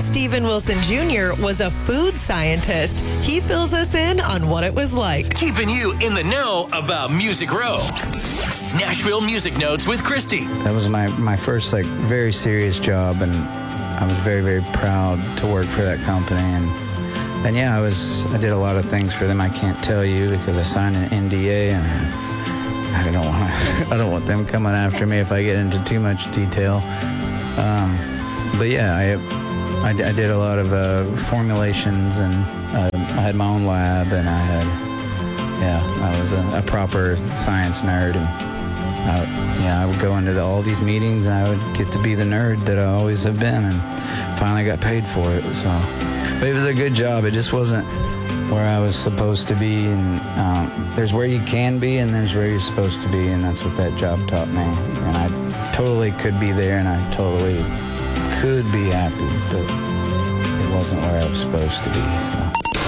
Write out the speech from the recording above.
Steven Wilson Jr. was a food scientist. He fills us in on what it was like. Keeping you in the know about Music Row. Nashville Music Notes with Christy. That was my first very serious job, and I was very, very proud to work for that company. And yeah, I did a lot of things for them I can't tell you because I signed an NDA, and I don't want them coming after me if I get into too much detail. But yeah, I did a lot of formulations, and I had my own lab, and I was a proper science nerd, and I would go into all these meetings, and I would get to be the nerd that I always have been, and finally got paid for it. But it was a good job. It just wasn't where I was supposed to be, and there's where you can be, and there's where you're supposed to be, and that's what that job taught me. And I totally could be there, and I totally could be happy, but it wasn't where I was supposed to be. So.